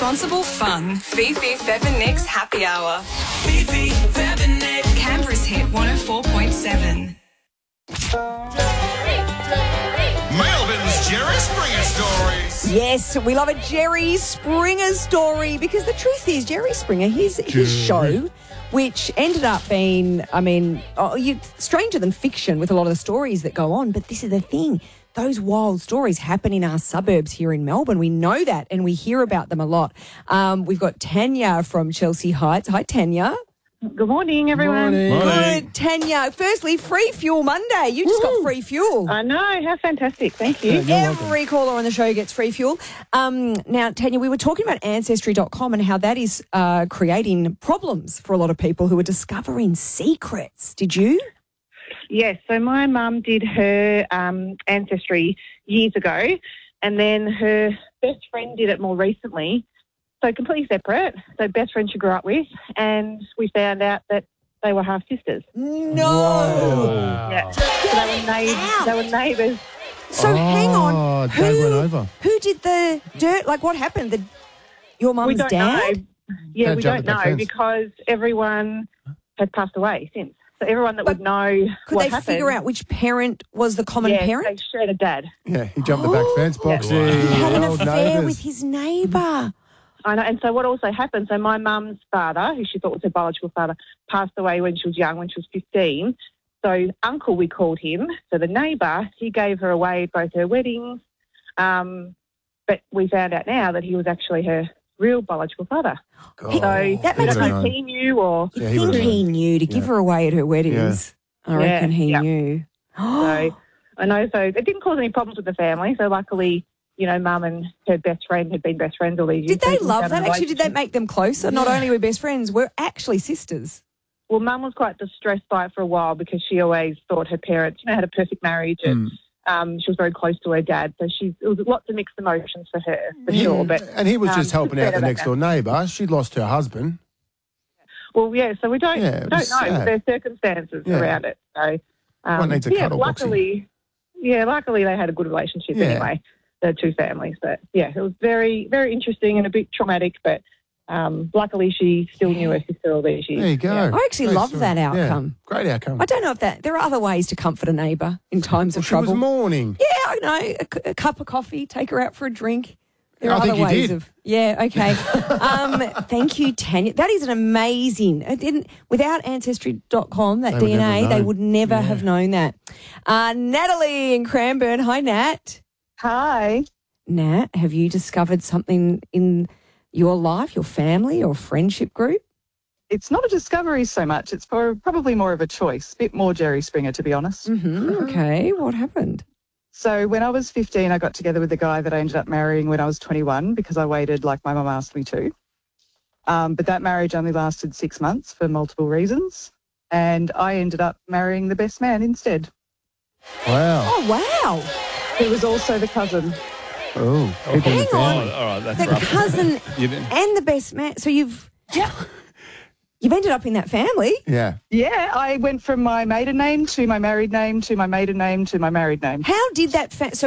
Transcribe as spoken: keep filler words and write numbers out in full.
responsible fun. Fifi, Fev and Nick's Happy Hour. Fifi, Fev and Nick. Canberra's hit one oh four point seven. Melbourne's Jerry Springer Stories. Yes, we love a Jerry Springer story because the truth is, Jerry Springer, his his show, which ended up being, I mean, oh, you, stranger than fiction with a lot of the stories that go on. But this is the thing. Those wild stories happen in our suburbs here in Melbourne. We know that and we hear about them a lot. Um, we've got Tanya from Chelsea Heights. Hi, Tanya. Good morning, everyone. Morning. Good, Tanya. Firstly, Free Fuel Monday. You just got free fuel. I know, how fantastic. Thank you. Every caller on the show gets free fuel. Um, now, Tanya, we were talking about Ancestry dot com and how that is uh, creating problems for a lot of people who are discovering secrets. Did you? Yes, so my mum did her um, Ancestry years ago, and then her best friend did it more recently. So completely separate. So best friend she grew up with, and we found out that they were half sisters. No. Yeah. So they were, neigh- they were neighbours. So Oh, hang on. Dad went Who, over. who did the dirt? Like, what happened? The, your We mum's don't dad? know. Yeah, Dad we jumped don't the back know fence. because everyone has passed away since. So everyone that But would know Could what they happened, figure out which parent was the common yeah, parent? they shared a dad. Yeah, he jumped the back fence, Boxy. He had an Old affair neighbours. with his neighbour. I know, and so what also happened, so my mum's father, who she thought was her biological father, passed away when she was young, when she was fifteen. So uncle, we called him. So the neighbour, he gave her away at both her weddings. Um, but we found out now that he was actually her real biological father. God. So That we makes don't me- know if he knew or... You Yeah, he think would've he known. knew to give Yeah. her away at her weddings? I Yeah, reckon he yeah. knew. So I know, so it didn't cause any problems with the family. So luckily, you know, mum and her best friend had been best friends all these years. Did they So we love found a that? Actually, did that relationship. make them closer? Not only were best friends, we're actually sisters. Well, mum was quite distressed by it for a while because she always thought her parents, you know, had a perfect marriage and um, she was very close to her dad. So she's, it was lots of mixed emotions for her, for sure. But And he was um, just helping it's out the better next that door neighbour. She'd lost her husband. Well, yeah, so we don't, Yeah, it don't know was sad. their circumstances Yeah. around it. So, um, One needs a yeah, cuddle, Boxy. luckily, yeah, luckily they had a good relationship Yeah. anyway, the two families. But yeah, it was very, very interesting and a bit traumatic, but um, luckily she still knew her sister all these years. There you go. Yeah. I actually Great love story. that Yeah, outcome. great outcome. I don't know if that there are other ways to comfort a neighbour in times Well, of she trouble. was mourning. Yeah, I know. A, cu- a cup of coffee, take her out for a drink. There I are think other you ways did. of yeah. Okay. um, thank you, Tanya. That is an amazing. It didn't without Ancestry dot com, that They would D N A, never they know. would never Yeah. have known that. Uh, Natalie in Cranbourne. Hi, Nat. Hi. Nat, have you discovered something in your life, your family, or friendship group? It's not a discovery so much. It's for probably more of a choice. Bit more Jerry Springer, to be honest. Mm-hmm. Okay. What happened? So when I was fifteen, I got together with the guy that I ended up marrying when I was twenty-one because I waited like my mum asked me to. Um, but that marriage only lasted six months for multiple reasons. And I ended up marrying the best man instead, Wow. Oh, wow. who was also the cousin. Oh, people in the Hang on. family. All right, that's The rough. cousin You didn't- and the best man. So you've you've ended up in that family. Yeah. Yeah, I went from my maiden name to my married name to my maiden name to my married name. How did that? Fa- so